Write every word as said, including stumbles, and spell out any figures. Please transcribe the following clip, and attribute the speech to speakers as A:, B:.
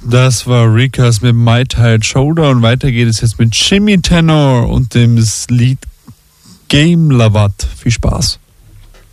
A: Das war Rikas mit My Tired Shoulder und weiter geht es jetzt mit Jimmy Tenor und dem Lied Game Lavat. Viel Spaß.